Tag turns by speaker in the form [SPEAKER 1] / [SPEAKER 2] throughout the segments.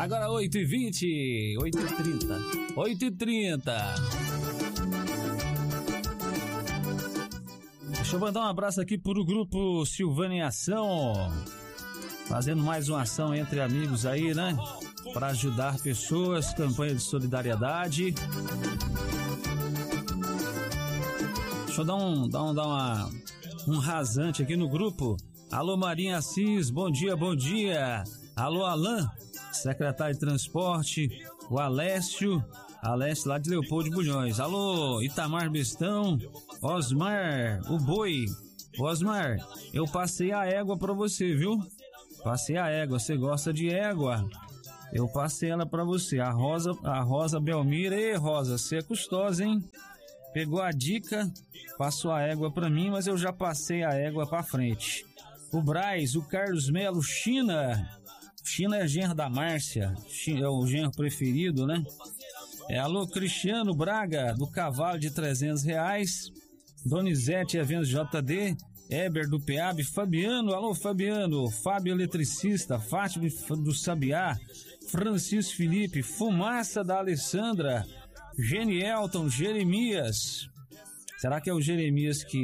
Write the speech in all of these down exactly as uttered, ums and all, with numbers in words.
[SPEAKER 1] Agora oito e vinte, oito e trinta, oito e trinta. Deixa eu mandar um abraço aqui para o grupo Silvânia em Ação, fazendo mais uma ação entre amigos aí, né? Para ajudar pessoas, campanha de solidariedade. Deixa eu dar um, dar um, dar uma, um rasante aqui no grupo. Alô, Marinha Assis, bom dia, bom dia. Alô, Alain, secretário de transporte. O Alessio, Alessio lá de Leopoldo de Bulhões. Alô, Itamar Bestão. Osmar, o boi. Osmar, eu passei a égua pra você, viu? Passei a égua, você gosta de égua? Eu passei ela pra você, a Rosa, a Rosa Belmira. Ei, Rosa, você é custosa, hein? Pegou a dica, passou a égua pra mim, mas eu já passei a égua pra frente. O Braz, o Carlos Melo, China. China é genro da Márcia, é o genro preferido, né? É, alô, Cristiano Braga, do Cavalo de trezentos reais. Donizete, Eventos J D. Eber do Peab, Fabiano, alô Fabiano, Fábio Eletricista, Fátima do Sabiá, Francisco Felipe, Fumaça da Alessandra, Genielton, Jeremias. Será que é o Jeremias que...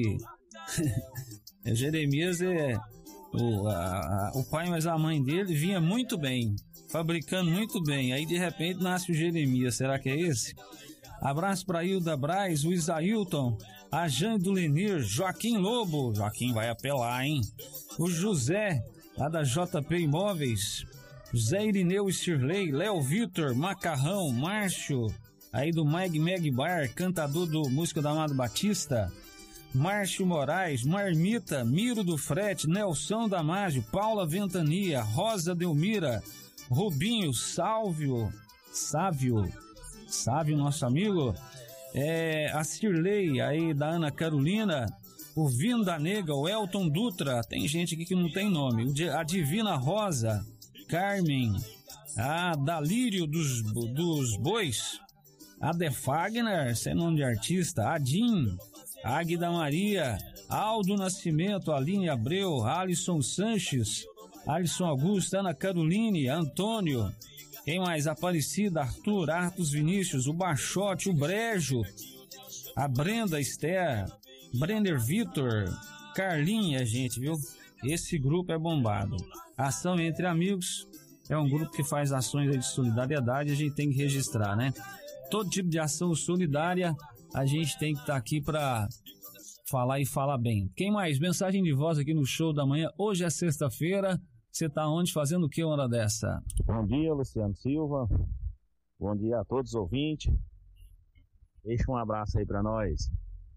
[SPEAKER 1] é, Jeremias é o, a, a, o pai, mas a mãe dele vinha muito bem, fabricando muito bem, aí de repente nasce o Jeremias, será que é esse? Abraço para Hilda Braz, o Isailton, a Jane do Lenir, Joaquim Lobo, Joaquim vai apelar, hein? O José, lá da J P Imóveis, Zé Irineu e Sirley, Léo Vitor, Macarrão, Márcio, aí do Mag Mag Bar, cantador do Música da Amado Batista, Márcio Moraes, Marmita, Miro do Frete, Nelson Damásio, Paula Ventania, Rosa Delmira, Rubinho, Sálvio, Sávio, Sávio, nosso amigo, é, a Cirlei, aí da Ana Carolina, o Vino da Nega, o Elton Dutra, tem gente aqui que não tem nome, a Divina Rosa, Carmen, a Dalírio dos, dos Bois, a De Fagner, sem nome de artista, a Din, Águida Maria, Aldo Nascimento, Aline Abreu, Alisson Sanches, Alisson Augusto, Ana Caroline, Antônio, quem mais? Aparecida, Arthur, Artus Vinícius, o Bachote, o Brejo, a Brenda Esther, Brenner Vitor, Carlinha, gente, viu? Esse grupo é bombado. Ação Entre Amigos é um grupo que faz ações de solidariedade, a gente tem que registrar, né? Todo tipo de ação solidária, a gente tem que estar aqui para falar e falar bem. Quem mais? Mensagem de voz aqui no Show da Manhã. Hoje é sexta-feira. Você tá onde, fazendo o que uma hora dessa?
[SPEAKER 2] Bom dia, Luciano Silva. Bom dia a todos os ouvintes. Deixa um abraço aí para nós.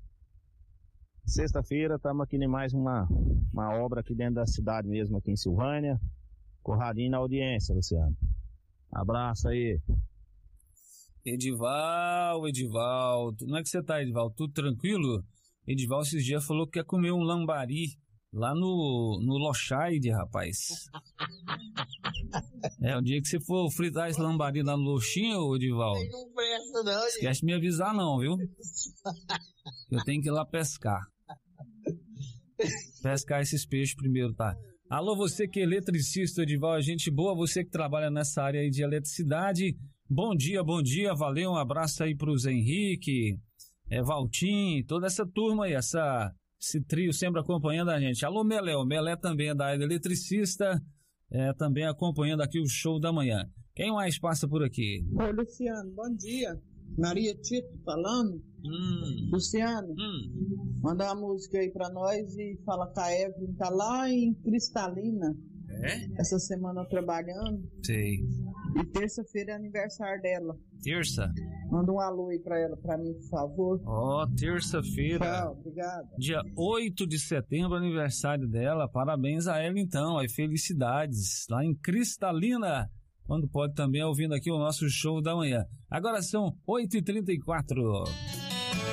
[SPEAKER 2] Sexta-feira estamos aqui em mais uma, uma obra aqui dentro da cidade mesmo, aqui em Silvânia. Corradinho na audiência, Luciano. Abraço aí.
[SPEAKER 1] Edival, Edival. Como é que você tá, Edival? Tudo tranquilo? Edival esses dias falou que quer comer um lambari lá no, no Lochaide, rapaz. É, o dia que você for fritar esse lambari lá no Lochinho, Edival,
[SPEAKER 3] não presta não, gente.
[SPEAKER 1] Esquece de me avisar não, viu? Eu tenho que ir lá pescar. Pescar esses peixes primeiro, tá? Alô, você que é eletricista, Edival, gente boa, você que trabalha nessa área aí de eletricidade, bom dia, bom dia, valeu, um abraço aí pro Zé Henrique, é, Valtim, toda essa turma aí, essa... esse trio sempre acompanhando a gente. Alô, Melé, o Melé também é da área eletricista, é, também acompanhando aqui o Show da Manhã. Quem mais passa por aqui?
[SPEAKER 4] Oi, Luciano, bom dia. Maria Tito falando.
[SPEAKER 1] Hum.
[SPEAKER 4] Luciano,
[SPEAKER 1] Hum.
[SPEAKER 4] manda uma música aí pra nós e fala que a Evelyn tá lá em Cristalina.
[SPEAKER 1] É?
[SPEAKER 4] Essa semana trabalhando.
[SPEAKER 1] Sei.
[SPEAKER 4] E terça-feira é aniversário dela.
[SPEAKER 1] Terça?
[SPEAKER 4] Manda um alô aí pra ela, pra mim, por favor.
[SPEAKER 1] Ó, oh, terça-feira.
[SPEAKER 4] Tchau, obrigada.
[SPEAKER 1] Dia oito de setembro, aniversário dela. Parabéns a ela então, aí felicidades. Lá em Cristalina, quando pode também ouvindo aqui o nosso Show da Manhã. Agora são oito e trinta e quatro.